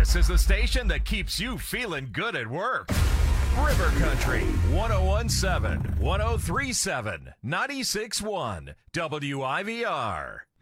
This is the station that keeps you feeling good at work. River Country, 1017, 1037, 96.1, WIVR.